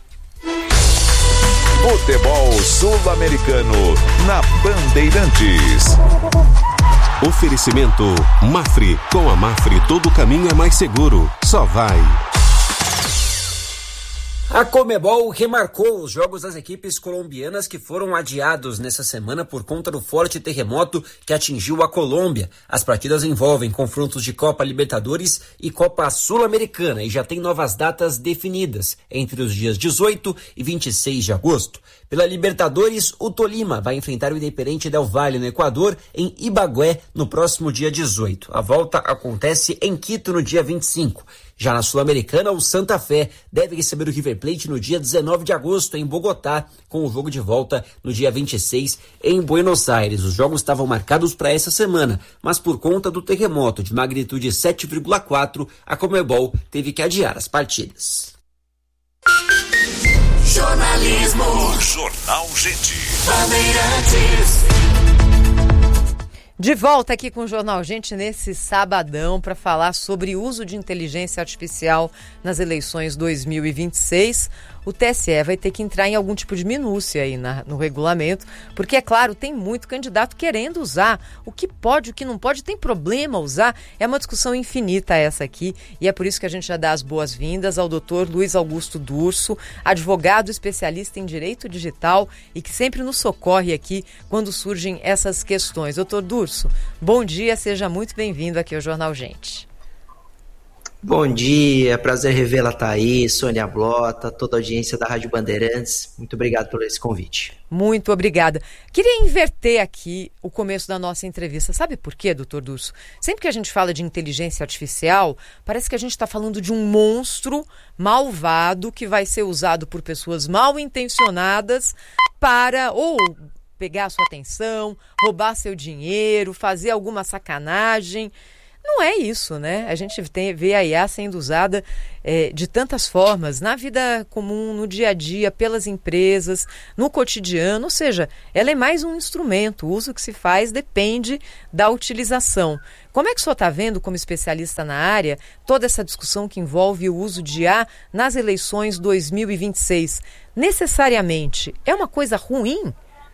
Futebol Sul-Americano na Bandeirantes. Oferecimento Mafre. Com a Mafre todo caminho é mais seguro. Só vai. A Conmebol remarcou os jogos das equipes colombianas que foram adiados nessa semana por conta do forte terremoto que atingiu a Colômbia. As partidas envolvem confrontos de Copa Libertadores e Copa Sul-Americana e já tem novas datas definidas, entre os dias 18 e 26 de agosto. Pela Libertadores, o Tolima vai enfrentar o Independiente del Valle no Equador, em Ibagué, no próximo dia 18. A volta acontece em Quito no dia 25. Já na Sul-Americana, o Santa Fé deve receber o River Plate no dia 19 de agosto, em Bogotá, com o jogo de volta no dia 26, em Buenos Aires. Os jogos estavam marcados para essa semana, mas por conta do terremoto de magnitude 7,4, a Conmebol teve que adiar as partidas. Jornalismo. Jornal Gente. Bandeirantes. De volta aqui com o Jornal Gente nesse sabadão para falar sobre uso de inteligência artificial nas eleições 2026. O TSE vai ter que entrar em algum tipo de minúcia aí no regulamento, porque, é claro, tem muito candidato querendo usar. O que pode, o que não pode, tem problema usar. É uma discussão infinita essa aqui, e é por isso que a gente já dá as boas-vindas ao Dr. Luiz Augusto Durso, advogado especialista em direito digital e que sempre nos socorre aqui quando surgem essas questões. Dr. Durso, bom dia, seja muito bem-vindo aqui ao Jornal Gente. Bom dia, prazer revê-la, Thaís, Sônia Blota, toda a audiência da Rádio Bandeirantes. Muito obrigado por esse convite. Muito obrigada. Queria inverter aqui o começo da nossa entrevista. Sabe por quê, doutor Durso? Sempre que a gente fala de inteligência artificial, parece que a gente está falando de um monstro malvado que vai ser usado por pessoas mal intencionadas para ou pegar a sua atenção, roubar seu dinheiro, fazer alguma sacanagem. Não é isso, né? A gente vê a IA sendo usada de tantas formas, na vida comum, no dia a dia, pelas empresas, no cotidiano, ou seja, ela é mais um instrumento, o uso que se faz depende da utilização. Como é que o senhor está vendo, como especialista na área, toda essa discussão que envolve o uso de IA nas eleições 2026? Necessariamente, é uma coisa ruim?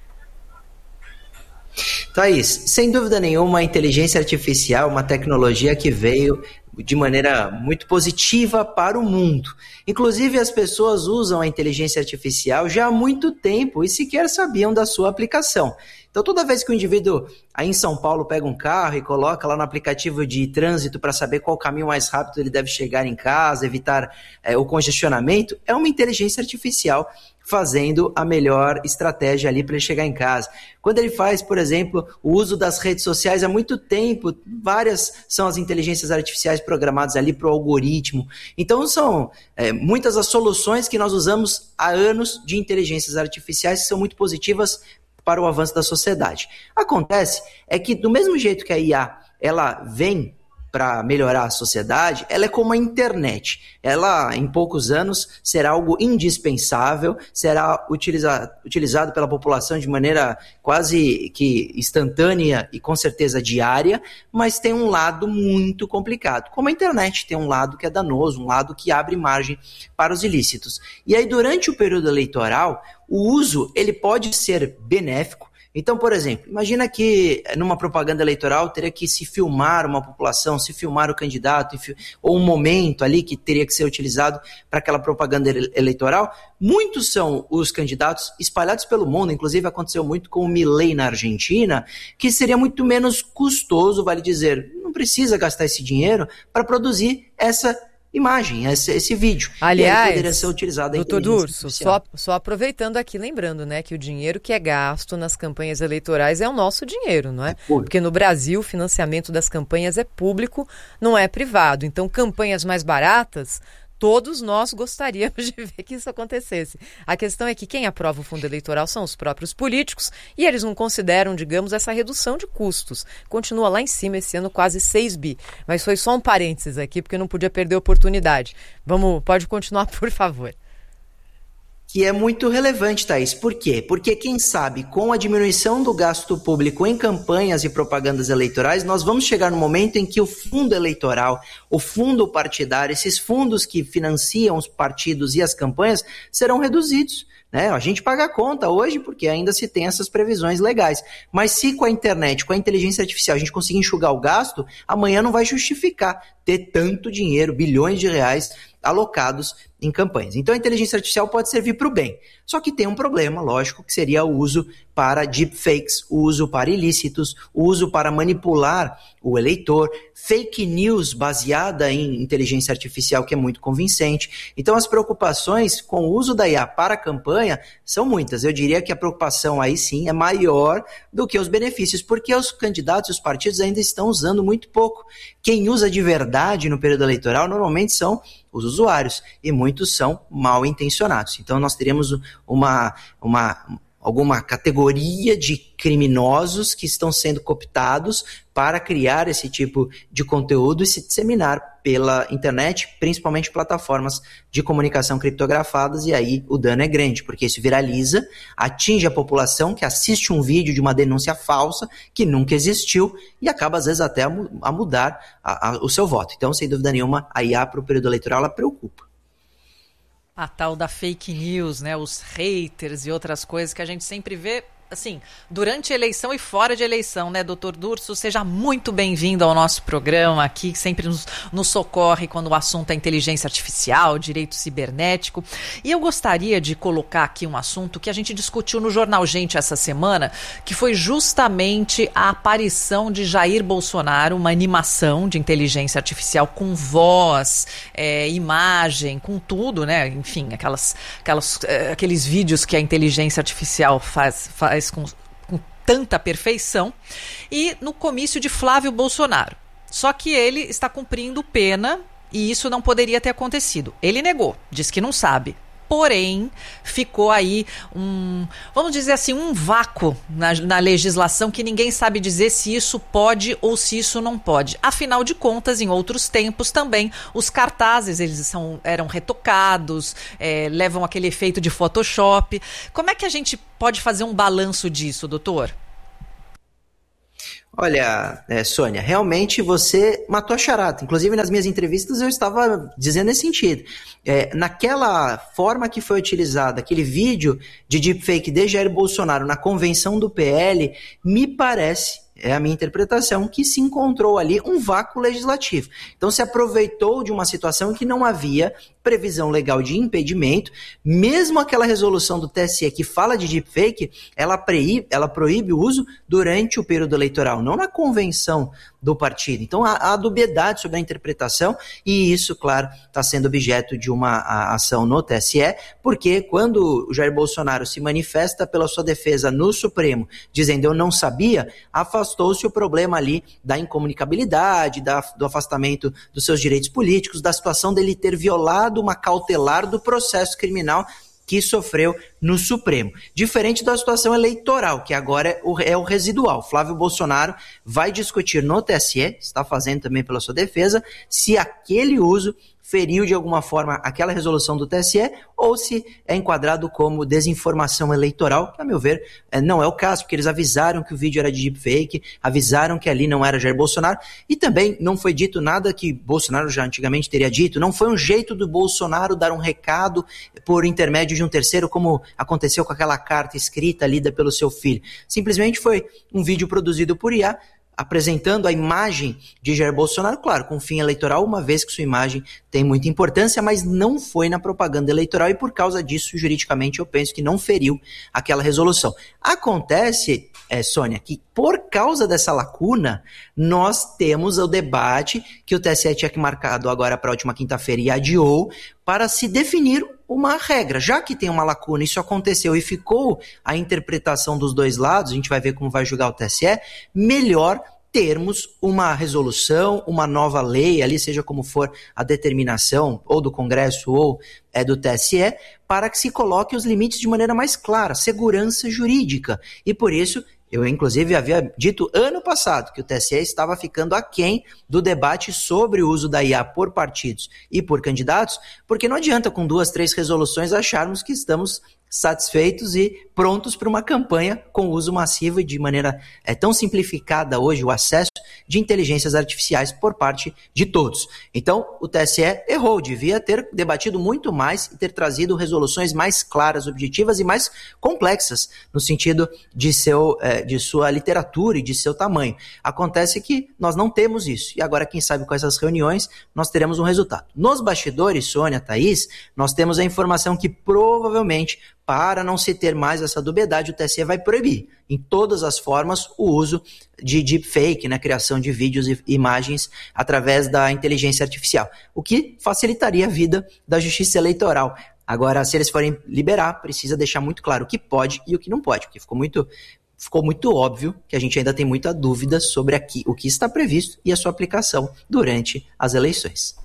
Thaís, sem dúvida nenhuma, a inteligência artificial é uma tecnologia que veio de maneira muito positiva para o mundo. Inclusive, as pessoas usam a inteligência artificial já há muito tempo e sequer sabiam da sua aplicação. Então, toda vez que o indivíduo aí em São Paulo pega um carro e coloca lá no aplicativo de trânsito para saber qual caminho mais rápido ele deve chegar em casa, evitar o congestionamento, é uma inteligência artificial fazendo a melhor estratégia ali para ele chegar em casa. Quando ele faz, por exemplo, o uso das redes sociais há muito tempo, várias são as inteligências artificiais programadas ali para o algoritmo. Então são muitas as soluções que nós usamos há anos de inteligências artificiais que são muito positivas para o avanço da sociedade. Acontece é que do mesmo jeito que a IA ela vem para melhorar a sociedade, ela é como a internet. Ela, em poucos anos, será algo indispensável, será utilizado pela população de maneira quase que instantânea e com certeza diária, mas tem um lado muito complicado. Como a internet tem um lado que é danoso, um lado que abre margem para os ilícitos. E aí, durante o período eleitoral, o uso ele pode ser benéfico. Então, por exemplo, imagina que numa propaganda eleitoral teria que se filmar uma população, se filmar o candidato, ou um momento ali que teria que ser utilizado para aquela propaganda eleitoral. Muitos são os candidatos espalhados pelo mundo, inclusive aconteceu muito com o Milei na Argentina, que seria muito menos custoso, vale dizer, não precisa gastar esse dinheiro para produzir essa imagem, esse vídeo. Aliás, poderia ser utilizado doutor Durso, só aproveitando aqui, lembrando, né, que o dinheiro que é gasto nas campanhas eleitorais é o nosso dinheiro, não é? Porque no Brasil o financiamento das campanhas é público, não é privado. Então, campanhas mais baratas, todos nós gostaríamos de ver que isso acontecesse. A questão é que quem aprova o fundo eleitoral são os próprios políticos e eles não consideram, digamos, essa redução de custos. Continua lá em cima esse ano quase 6 bi. Mas foi só um parênteses aqui, porque eu não podia perder a oportunidade. Pode continuar, por favor. Que é muito relevante, Thaís. Por quê? Porque, quem sabe, com a diminuição do gasto público em campanhas e propagandas eleitorais, nós vamos chegar no momento em que o fundo eleitoral, o fundo partidário, esses fundos que financiam os partidos e as campanhas serão reduzidos. A gente paga a conta hoje porque ainda se tem essas previsões legais. Mas se com a internet, com a inteligência artificial, a gente conseguir enxugar o gasto, amanhã não vai justificar ter tanto dinheiro, bilhões de reais alocados em campanhas. Então a inteligência artificial pode servir para o bem. Só que tem um problema, lógico, que seria o uso para deepfakes, o uso para ilícitos, o uso para manipular o eleitor, fake news baseada em inteligência artificial que é muito convincente. Então as preocupações com o uso da IA para a campanha são muitas. Eu diria que a preocupação aí sim é maior do que os benefícios, porque os candidatos e os partidos ainda estão usando muito pouco. Quem usa de verdade no período eleitoral normalmente são os usuários, e muitos são mal intencionados. Então nós teríamos alguma categoria de criminosos que estão sendo cooptados para criar esse tipo de conteúdo e se disseminar pela internet, principalmente plataformas de comunicação criptografadas, e aí o dano é grande, porque isso viraliza, atinge a população que assiste um vídeo de uma denúncia falsa que nunca existiu e acaba às vezes até a mudar o seu voto. Então, sem dúvida nenhuma, a IA para o período eleitoral ela preocupa. A tal da fake news, né? Os haters e outras coisas que a gente sempre vê assim, durante a eleição e fora de eleição, né, doutor Durso? Seja muito bem-vindo ao nosso programa aqui, que sempre nos socorre quando o assunto é inteligência artificial, direito cibernético. E eu gostaria de colocar aqui um assunto que a gente discutiu no Jornal Gente essa semana, que foi justamente a aparição de Jair Bolsonaro, uma animação de inteligência artificial com voz, imagem, com tudo, né? Enfim, aqueles vídeos que a inteligência artificial faz com tanta perfeição, e no comício de Flávio Bolsonaro. Só que ele está cumprindo pena e isso não poderia ter acontecido. Ele negou, diz que não sabe. Porém, ficou aí vamos dizer assim, um vácuo na legislação que ninguém sabe dizer se isso pode ou se isso não pode. Afinal de contas, em outros tempos também, os cartazes eram retocados, levam aquele efeito de Photoshop. Como é que a gente pode fazer um balanço disso, doutor? Olha, Sônia, realmente você matou a charada. Inclusive, nas minhas entrevistas eu estava dizendo nesse sentido. Naquela forma que foi utilizada, aquele vídeo de deepfake de Jair Bolsonaro na convenção do PL, me parece, é a minha interpretação, que se encontrou ali um vácuo legislativo. Então se aproveitou de uma situação em que não havia previsão legal de impedimento, mesmo aquela resolução do TSE que fala de deepfake, ela proíbe o uso durante o período eleitoral, não na convenção do partido. Então há dubiedade sobre a interpretação e isso, claro, está sendo objeto de uma ação no TSE, porque quando o Jair Bolsonaro se manifesta pela sua defesa no Supremo, dizendo eu não sabia, afastou-se o problema ali da incomunicabilidade, do afastamento dos seus direitos políticos, da situação dele ter violado uma cautelar do processo criminal que sofreu no Supremo. Diferente da situação eleitoral, que agora é o residual. Flávio Bolsonaro vai discutir no TSE, está fazendo também pela sua defesa, se aquele uso feriu de alguma forma aquela resolução do TSE ou se é enquadrado como desinformação eleitoral, que a meu ver não é o caso, porque eles avisaram que o vídeo era de deepfake, avisaram que ali não era Jair Bolsonaro e também não foi dito nada que Bolsonaro já antigamente teria dito, não foi um jeito do Bolsonaro dar um recado por intermédio de um terceiro, como aconteceu com aquela carta escrita lida pelo seu filho. Simplesmente foi um vídeo produzido por IA, apresentando a imagem de Jair Bolsonaro, claro, com fim eleitoral, uma vez que sua imagem tem muita importância, mas não foi na propaganda eleitoral e por causa disso, juridicamente, eu penso que não feriu aquela resolução. Acontece, Sônia, que por causa dessa lacuna, nós temos o debate que o TSE tinha marcado agora para a última quinta-feira e adiou para se definir uma regra. Já que tem uma lacuna, isso aconteceu e ficou a interpretação dos dois lados, a gente vai ver como vai julgar o TSE, melhor termos uma resolução, uma nova lei, ali seja como for a determinação ou do Congresso ou do TSE, para que se coloque os limites de maneira mais clara, segurança jurídica. E por isso, eu inclusive havia dito ano passado que o TSE estava ficando aquém do debate sobre o uso da IA por partidos e por candidatos, porque não adianta com 2, 3 resoluções acharmos que estamos satisfeitos e prontos para uma campanha com uso massivo e de maneira tão simplificada hoje o acesso de inteligências artificiais por parte de todos. Então, o TSE errou, devia ter debatido muito mais e ter trazido resoluções mais claras, objetivas e mais complexas no sentido de sua literatura e de seu tamanho. Acontece que nós não temos isso e agora, quem sabe, com essas reuniões, nós teremos um resultado. Nos bastidores, Sônia, Thaís, nós temos a informação que provavelmente, para não se ter mais essa dubiedade, o TSE vai proibir, em todas as formas, o uso de deepfake, na criação de vídeos e imagens através da inteligência artificial, o que facilitaria a vida da justiça eleitoral. Agora, se eles forem liberar, precisa deixar muito claro o que pode e o que não pode, porque ficou muito óbvio que a gente ainda tem muita dúvida sobre o que está previsto e a sua aplicação durante as eleições.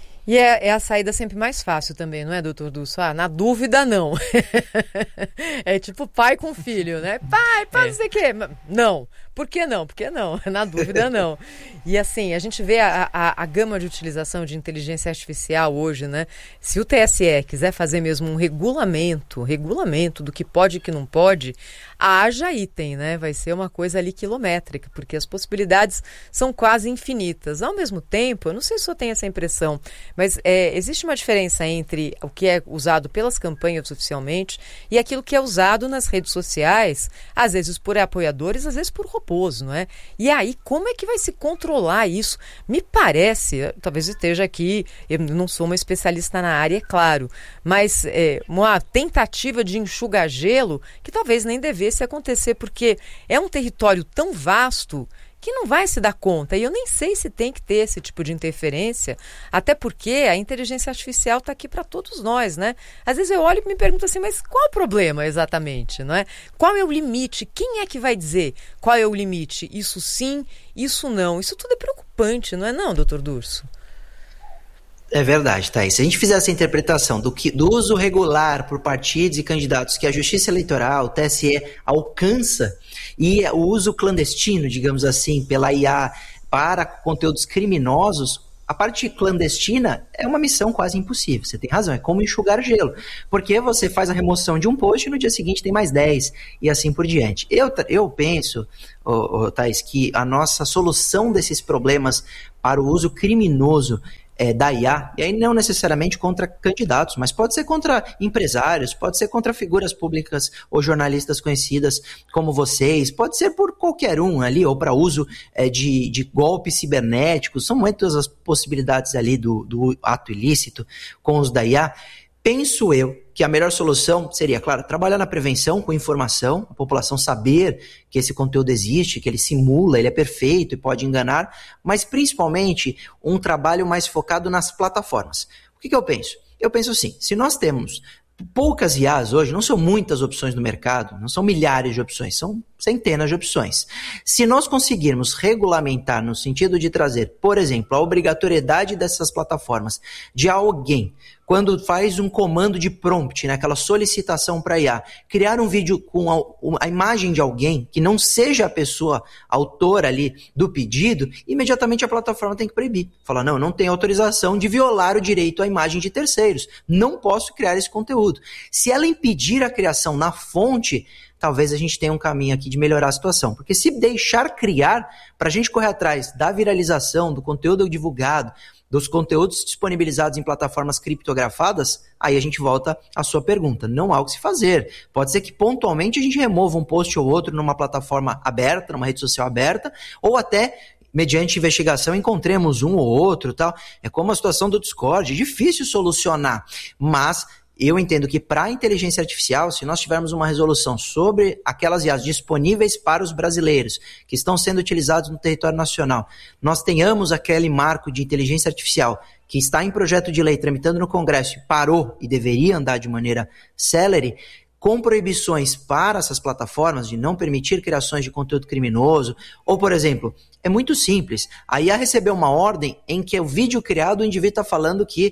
E é a saída sempre mais fácil também, não é, doutor Durso? Na dúvida, não. É tipo pai com filho, né? Pai, não sei o quê. Não, Por que não? Na dúvida, não. E assim, a gente vê a gama de utilização de inteligência artificial hoje, né? Se o TSE quiser fazer mesmo um regulamento do que pode e que não pode, haja item, né? Vai ser uma coisa ali quilométrica, porque as possibilidades são quase infinitas. Ao mesmo tempo, eu não sei se eu tenho essa impressão, mas existe uma diferença entre o que é usado pelas campanhas oficialmente e aquilo que é usado nas redes sociais, às vezes por apoiadores, às vezes por robôs, não é? E aí, como é que vai se controlar isso? Me parece, talvez eu esteja aqui, eu não sou uma especialista na área, é claro, mas uma tentativa de enxugar gelo que talvez nem devesse acontecer, porque é um território tão vasto que não vai se dar conta, e eu nem sei se tem que ter esse tipo de interferência, até porque a inteligência artificial está aqui para todos nós, né? Às vezes eu olho e me pergunto assim, mas qual o problema exatamente, não é? Qual é o limite? Quem é que vai dizer qual é o limite? Isso sim, isso não. Isso tudo é preocupante, não é não, doutor Durso? É verdade, Thaís. Se a gente fizer essa interpretação do uso regular por partidos e candidatos que a Justiça Eleitoral, o TSE, alcança, e o uso clandestino, digamos assim, pela IA para conteúdos criminosos, a parte clandestina é uma missão quase impossível. Você tem razão, é como enxugar gelo. Porque você faz a remoção de um post e no dia seguinte tem mais 10 e assim por diante. Eu penso, Thaís, que a nossa solução desses problemas para o uso criminoso da IA, e aí não necessariamente contra candidatos, mas pode ser contra empresários, pode ser contra figuras públicas ou jornalistas conhecidas como vocês, pode ser por qualquer um ali, ou para uso de golpes cibernéticos, são muitas as possibilidades ali do ato ilícito com os da IA. Penso eu que a melhor solução seria, claro, trabalhar na prevenção com informação, a população saber que esse conteúdo existe, que ele simula, ele é perfeito e pode enganar, mas principalmente um trabalho mais focado nas plataformas. O que eu penso? Eu penso assim, se nós temos poucas IAs hoje, não são muitas opções no mercado, não são milhares de opções, são centenas de opções. Se nós conseguirmos regulamentar no sentido de trazer, por exemplo, a obrigatoriedade dessas plataformas de alguém, quando faz um comando de prompt, né, aquela solicitação para IA, criar um vídeo com a imagem de alguém que não seja a pessoa autora ali do pedido, imediatamente a plataforma tem que proibir. Falar, não tem autorização de violar o direito à imagem de terceiros. Não posso criar esse conteúdo. Se ela impedir a criação na fonte, talvez a gente tenha um caminho aqui de melhorar a situação. Porque se deixar criar, para a gente correr atrás da viralização, do conteúdo divulgado, dos conteúdos disponibilizados em plataformas criptografadas, aí a gente volta à sua pergunta. Não há o que se fazer. Pode ser que pontualmente a gente remova um post ou outro numa plataforma aberta, numa rede social aberta, ou até, mediante investigação, encontremos um ou outro, tal. É como a situação do Discord, é difícil solucionar, mas eu entendo que para a inteligência artificial, se nós tivermos uma resolução sobre aquelas IAs disponíveis para os brasileiros, que estão sendo utilizados no território nacional, nós tenhamos aquele marco de inteligência artificial que está em projeto de lei tramitando no Congresso, parou e deveria andar de maneira célere, com proibições para essas plataformas de não permitir criações de conteúdo criminoso, ou, por exemplo, é muito simples, a IA recebeu uma ordem em que o vídeo criado, o indivíduo está falando que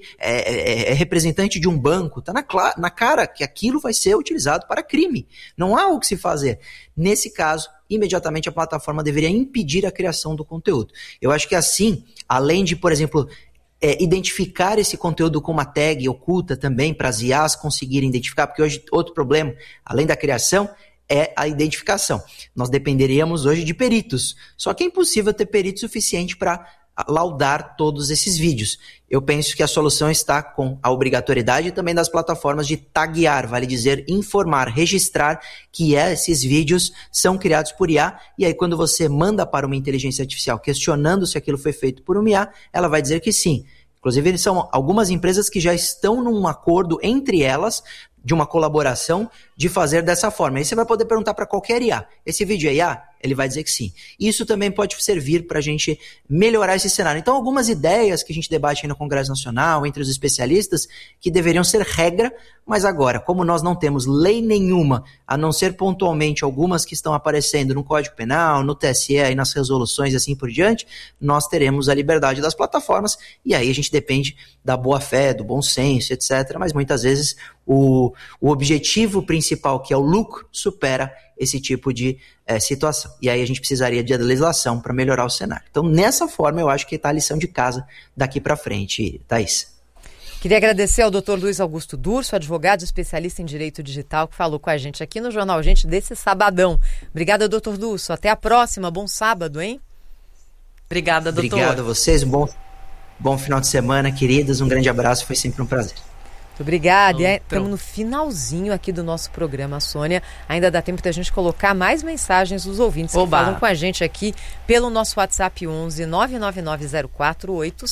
é representante de um banco, está na cara que aquilo vai ser utilizado para crime, não há o que se fazer. Nesse caso, imediatamente a plataforma deveria impedir a criação do conteúdo. Eu acho que assim, além de, por exemplo, identificar esse conteúdo com uma tag oculta também para as IAs conseguirem identificar, porque hoje outro problema, além da criação, é a identificação. Nós dependeríamos hoje de peritos, só que é impossível ter perito suficiente para laudar todos esses vídeos. Eu penso que a solução está com a obrigatoriedade também das plataformas de taguear, vale dizer, informar, registrar que esses vídeos são criados por IA, e aí quando você manda para uma inteligência artificial questionando se aquilo foi feito por uma IA, ela vai dizer que sim. Inclusive, são algumas empresas que já estão num acordo entre elas, de uma colaboração, de fazer dessa forma. Aí você vai poder perguntar para qualquer IA, esse vídeo é IA? Ele vai dizer que sim. Isso também pode servir para a gente melhorar esse cenário. Então, algumas ideias que a gente debate aí no Congresso Nacional, entre os especialistas, que deveriam ser regra, mas agora, como nós não temos lei nenhuma, a não ser pontualmente algumas que estão aparecendo no Código Penal, no TSE e nas resoluções e assim por diante, nós teremos a liberdade das plataformas, e aí a gente depende da boa-fé, do bom senso, etc. Mas muitas vezes o objetivo principal, que é o lucro, supera esse tipo de situação. E aí a gente precisaria de legislação para melhorar o cenário. Então, nessa forma, eu acho que está a lição de casa daqui para frente, Thaís. Queria agradecer ao Dr. Luiz Augusto Durso, advogado especialista em direito digital, que falou com a gente aqui no Jornal Gente desse sabadão. Obrigada, Dr. Durso. Até a próxima. Bom sábado, hein? Obrigada, doutor. Obrigado a vocês. Bom final de semana, queridas. Um grande abraço. Foi sempre um prazer. Muito obrigada. Estamos no finalzinho aqui do nosso programa, Sônia. Ainda dá tempo da gente colocar mais mensagens dos ouvintes que falam com a gente aqui pelo nosso WhatsApp 11 99904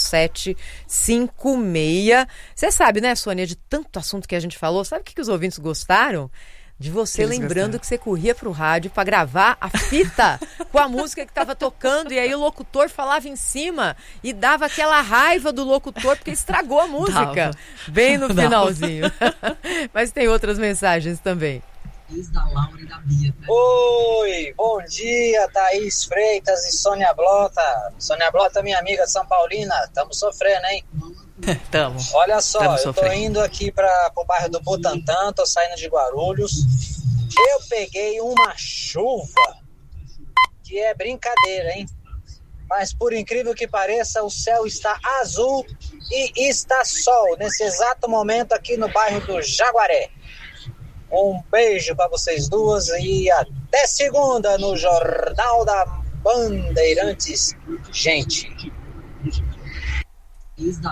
8756. Você sabe, né, Sônia, de tanto assunto que a gente falou, sabe o que os ouvintes gostaram? De você lembrando que você corria pro rádio para gravar a fita com a música que estava tocando, e aí o locutor falava em cima e dava aquela raiva do locutor porque estragou a música. Bem no finalzinho. Mas tem outras mensagens também. Da Laura e da Bia. Oi, bom dia, Thaís Freitas e Sônia Blota. Sônia Blota, minha amiga São Paulina. Estamos sofrendo, hein? Estamos. Olha só, eu tô indo aqui para o bairro do Butantã, tô saindo de Guarulhos. Eu peguei uma chuva que é brincadeira, hein? Mas por incrível que pareça, o céu está azul e está sol nesse exato momento aqui no bairro do Jaguaré. Um beijo para vocês duas e até segunda no Jornal da Bandeirantes. Gente.